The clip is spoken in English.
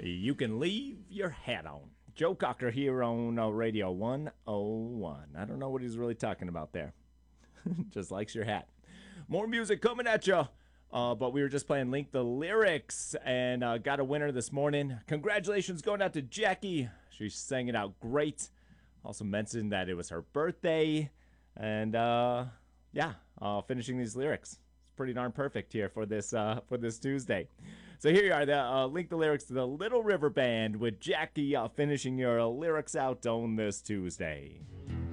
You can leave your hat on. Joe Cocker here on Radio 101. I don't know what he's really talking about there. Just likes your hat. More music coming at you. But we were just playing Link the Lyrics and got a winner this morning. Congratulations going out to Jackie. She sang it out great. Also mentioned that it was her birthday. And finishing these lyrics. It's pretty darn perfect here for this Tuesday. So here you are, link the lyrics to the Little River Band with Jackie finishing your lyrics out on this Tuesday.